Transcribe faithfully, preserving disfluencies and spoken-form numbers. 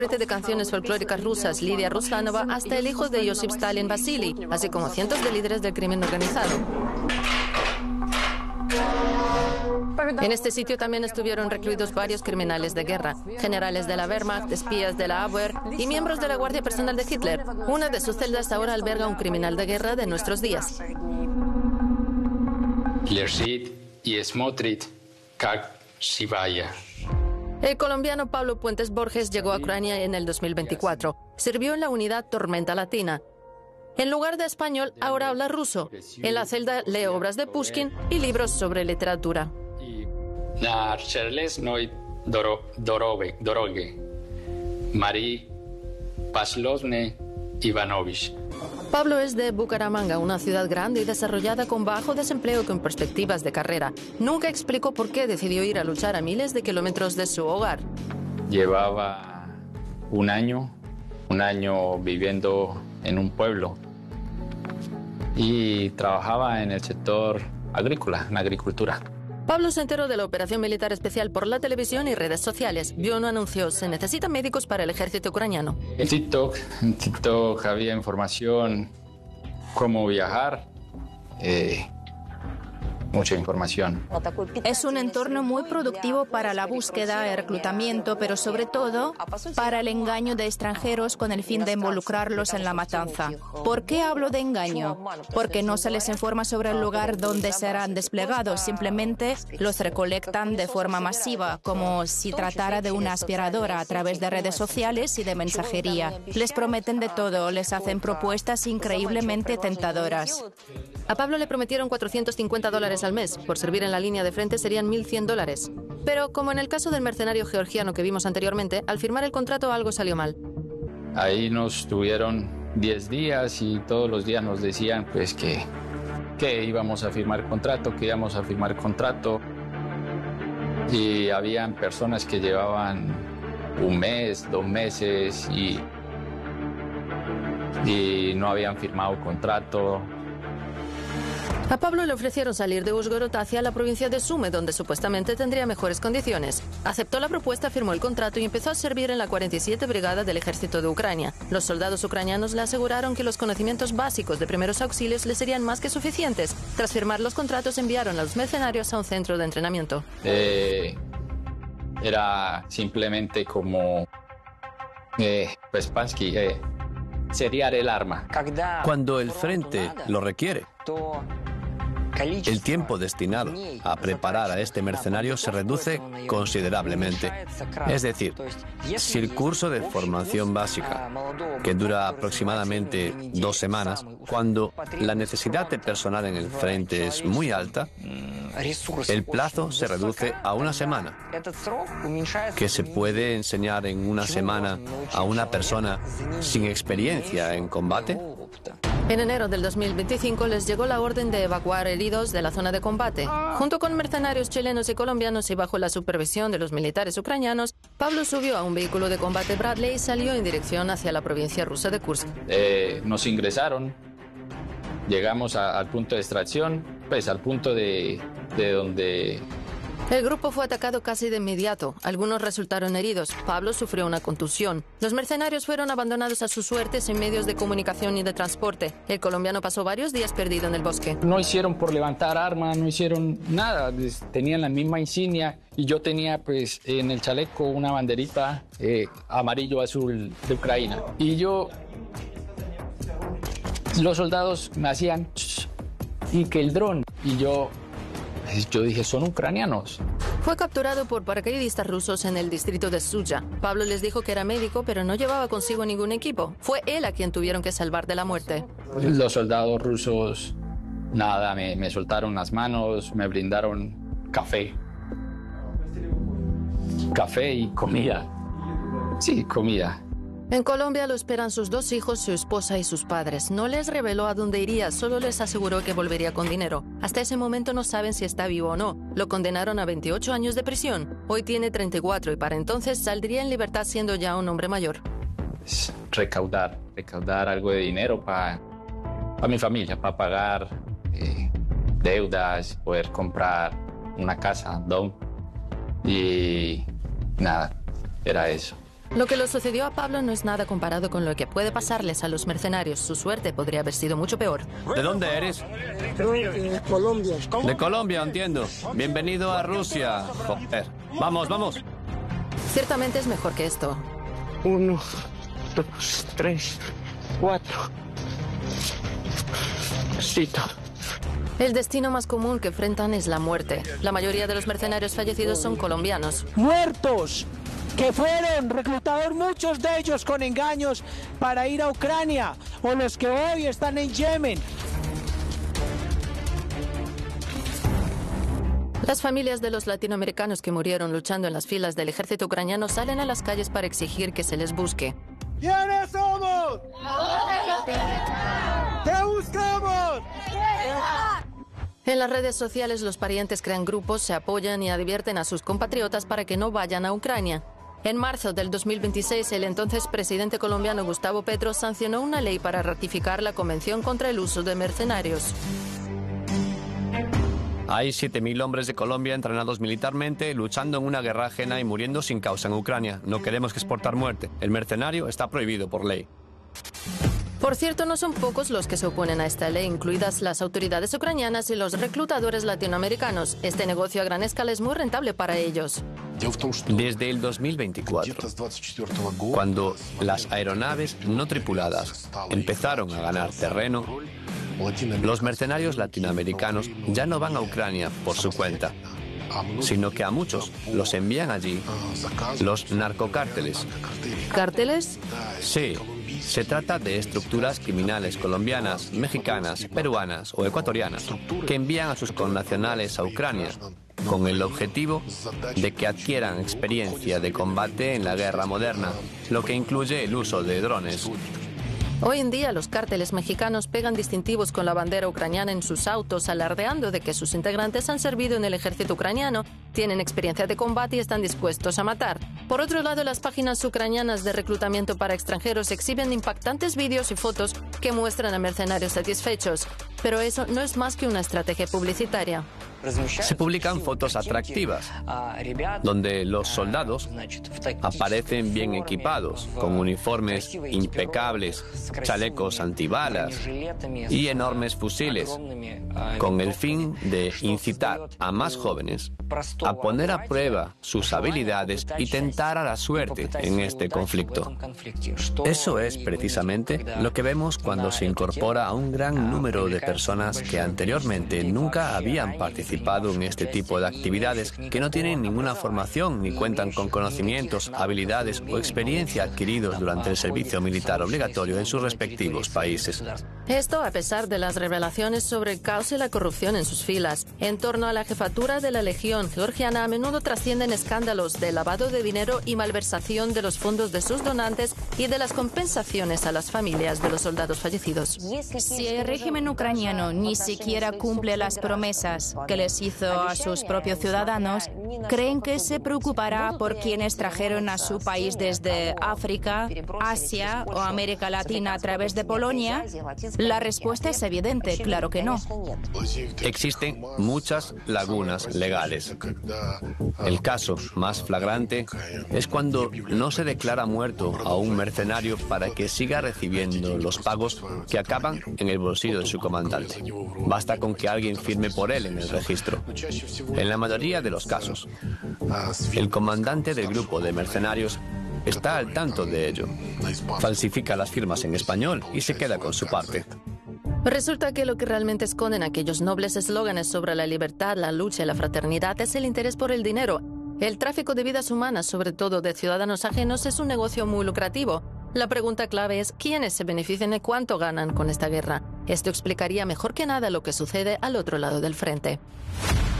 de canciones folclóricas rusas, Lidia Ruslanova, hasta el hijo de Josip Stalin, Vasily, así como cientos de líderes del crimen organizado. En este sitio también estuvieron recluidos varios criminales de guerra, generales de la Wehrmacht, espías de la Abwehr y miembros de la Guardia Personal de Hitler. Una de sus celdas ahora alberga un criminal de guerra de nuestros días. El colombiano Pablo Puentes Borges llegó a Ucrania en el dos mil veinticuatro. Sirvió en la unidad Tormenta Latina. En lugar de español, ahora habla ruso. En la celda lee obras de Pushkin y libros sobre literatura. Pablo es de Bucaramanga, una ciudad grande y desarrollada con bajo desempleo y con perspectivas de carrera. Nunca explicó por qué decidió ir a luchar a miles de kilómetros de su hogar. Llevaba un año, un año viviendo en un pueblo y trabajaba en el sector agrícola, en la agricultura. Pablo se enteró de la operación militar especial por la televisión y redes sociales. Vio un anuncio: se necesitan médicos para el ejército ucraniano. En TikTok, en TikTok había información, cómo viajar, eh, mucha información. Es un entorno muy productivo para la búsqueda y reclutamiento, pero sobre todo para el engaño de extranjeros con el fin de involucrarlos en la matanza. ¿Por qué hablo de engaño? Porque no se les informa sobre el lugar donde serán desplegados, simplemente los recolectan de forma masiva, como si tratara de una aspiradora a través de redes sociales y de mensajería. Les prometen de todo, les hacen propuestas increíblemente tentadoras. A Pablo le prometieron cuatrocientos cincuenta dólares al mes. Por servir en la línea de frente serían mil cien dólares. Pero, como en el caso del mercenario georgiano que vimos anteriormente, al firmar el contrato algo salió mal. Ahí nos tuvieron diez días y todos los días nos decían pues que, que íbamos a firmar contrato, que íbamos a firmar contrato. Y habían personas que llevaban un mes, dos meses y, y no habían firmado contrato. A Pablo le ofrecieron salir de Uzhgorod hacia la provincia de Sumy, donde supuestamente tendría mejores condiciones. Aceptó la propuesta, firmó el contrato y empezó a servir en la cuarenta y siete Brigada del Ejército de Ucrania. Los soldados ucranianos le aseguraron que los conocimientos básicos de primeros auxilios le serían más que suficientes. Tras firmar los contratos, enviaron a los mercenarios a un centro de entrenamiento. Eh, era simplemente como... Eh, pues Pansky, eh, seriar el arma. Cuando el frente lo requiere. El tiempo destinado a preparar a este mercenario se reduce considerablemente. Es decir, si el curso de formación básica, que dura aproximadamente dos semanas, cuando la necesidad de personal en el frente es muy alta, el plazo se reduce a una semana. ¿Qué se puede enseñar en una semana a una persona sin experiencia en combate? En enero del dos mil veinticinco les llegó la orden de evacuar heridos de la zona de combate. Junto con mercenarios chilenos y colombianos y bajo la supervisión de los militares ucranianos, Pablo subió a un vehículo de combate Bradley y salió en dirección hacia la provincia rusa de Kursk. Eh, nos ingresaron, llegamos a, al punto de extracción, pues al punto de, de donde... El grupo fue atacado casi de inmediato. Algunos resultaron heridos. Pablo sufrió una contusión. Los mercenarios fueron abandonados a su suerte sin medios de comunicación ni de transporte. El colombiano pasó varios días perdido en el bosque. No hicieron por levantar armas, no hicieron nada. Tenían la misma insignia y yo tenía pues en el chaleco una banderita eh, amarillo-azul de Ucrania. Y yo... Los soldados me hacían... Y que el dron. Y yo... Yo dije, son ucranianos. Fue capturado por paracaidistas rusos en el distrito de Suya. Pablo les dijo que era médico, pero no llevaba consigo ningún equipo. Fue él a quien tuvieron que salvar de la muerte. Los soldados rusos, nada, me, me soltaron las manos, me brindaron café. Café y comida. Sí, comida. En Colombia lo esperan sus dos hijos, su esposa y sus padres. No les reveló a dónde iría, solo les aseguró que volvería con dinero. Hasta ese momento no saben si está vivo o no. Lo condenaron a veintiocho años de prisión. Hoy tiene treinta y cuatro y para entonces saldría en libertad siendo ya un hombre mayor. Recaudar, recaudar algo de dinero para pa mi familia, para pagar eh, deudas, poder comprar una casa, dom. Y nada, era eso. Lo que le sucedió a Pablo no es nada comparado con lo que puede pasarles a los mercenarios. Su suerte podría haber sido mucho peor. ¿De dónde eres? De Colombia. De Colombia, entiendo. Bienvenido a Rusia. Joder. Vamos, vamos. Ciertamente es mejor que esto. Uno, dos, tres, cuatro. Cito. El destino más común que enfrentan es la muerte. La mayoría de los mercenarios fallecidos son colombianos. Muertos que fueron reclutados, muchos de ellos con engaños para ir a Ucrania, o los que hoy están en Yemen. Las familias de los latinoamericanos que murieron luchando en las filas del ejército ucraniano salen a las calles para exigir que se les busque. ¿Quiénes somos? ¿Qué buscamos? En las redes sociales los parientes crean grupos, se apoyan y advierten a sus compatriotas para que no vayan a Ucrania. En marzo del dos mil veintiséis, el entonces presidente colombiano Gustavo Petro sancionó una ley para ratificar la Convención contra el uso de mercenarios. Hay siete mil hombres de Colombia entrenados militarmente, luchando en una guerra ajena y muriendo sin causa en Ucrania. No queremos exportar muerte. El mercenario está prohibido por ley. Por cierto, no son pocos los que se oponen a esta ley, incluidas las autoridades ucranianas y los reclutadores latinoamericanos. Este negocio a gran escala es muy rentable para ellos. Desde el dos mil veinticuatro, cuando las aeronaves no tripuladas empezaron a ganar terreno, los mercenarios latinoamericanos ya no van a Ucrania por su cuenta, sino que a muchos los envían allí los narcocárteles. ¿Cárteles? Sí. Se trata de estructuras criminales colombianas, mexicanas, peruanas o ecuatorianas que envían a sus connacionales a Ucrania con el objetivo de que adquieran experiencia de combate en la guerra moderna, lo que incluye el uso de drones. Hoy en día los cárteles mexicanos pegan distintivos con la bandera ucraniana en sus autos, alardeando de que sus integrantes han servido en el ejército ucraniano, tienen experiencia de combate y están dispuestos a matar. Por otro lado, las páginas ucranianas de reclutamiento para extranjeros exhiben impactantes vídeos y fotos que muestran a mercenarios satisfechos. Pero eso no es más que una estrategia publicitaria. Se publican fotos atractivas, donde los soldados aparecen bien equipados, con uniformes impecables, chalecos antibalas y enormes fusiles, con el fin de incitar a más jóvenes a poner a prueba sus habilidades y tentar a la suerte en este conflicto. Eso es precisamente lo que vemos cuando se incorpora a un gran número de personas que anteriormente nunca habían participado en este tipo de actividades, que no tienen ninguna formación ni cuentan con conocimientos, habilidades o experiencia adquiridos durante el servicio militar obligatorio en sus respectivos países. Esto a pesar de las revelaciones sobre el caos y la corrupción en sus filas. En torno a la jefatura de la Legión georgiana a menudo trascienden escándalos de lavado de dinero y malversación de los fondos de sus donantes y de las compensaciones a las familias de los soldados fallecidos. Si el régimen ucraniano ni siquiera cumple las promesas que les hizo a sus propios ciudadanos, ¿creen que se preocupará por quienes trajeron a su país desde África, Asia o América Latina a través de Polonia? La respuesta es evidente, claro que no. Existen muchas lagunas legales. El caso más flagrante es cuando no se declara muerto a un mercenario para que siga recibiendo los pagos que acaban en el bolsillo de su comandante. Basta con que alguien firme por él en el registro. En la mayoría de los casos, el comandante del grupo de mercenarios está al tanto de ello. Falsifica las firmas en español y se queda con su parte. Resulta que lo que realmente esconden aquellos nobles eslóganes sobre la libertad, la lucha y la fraternidad es el interés por el dinero. El tráfico de vidas humanas, sobre todo de ciudadanos ajenos, es un negocio muy lucrativo. La pregunta clave es quiénes se benefician y cuánto ganan con esta guerra. Esto explicaría mejor que nada lo que sucede al otro lado del frente.